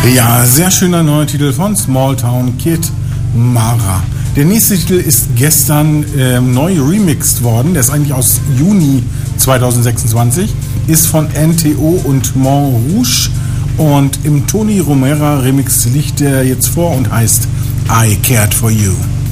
Ja, sehr schöner neuer Titel von Small Town Kid, Mara. Der nächste Titel ist gestern neu remixed worden. Der ist eigentlich aus Juni 2026. Ist von NTO und Montrouge. Und im Tony Romera Remix liegt er jetzt vor und heißt I Cared For You.